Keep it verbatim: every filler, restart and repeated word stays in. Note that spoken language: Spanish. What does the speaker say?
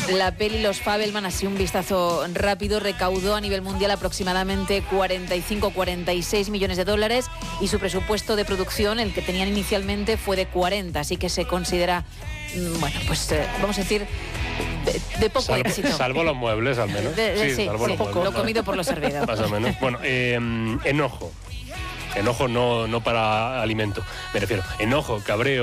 La peli Los Fabelman, así un vistazo rápido, recaudó a nivel mundial aproximadamente cuarenta y cinco a cuarenta y seis millones de dólares y su presupuesto de producción, el que tenían inicialmente, fue de cuarenta, así que se considera, bueno, pues eh, vamos a decir, de, de poco salvo, éxito. Salvo los muebles, al menos. De, de, sí, sí, salvo sí, los poco, muebles, lo comido por lo servido. Más o menos. Bueno, eh, enojo. Enojo no, no para alimento, me refiero. Enojo, cabreo.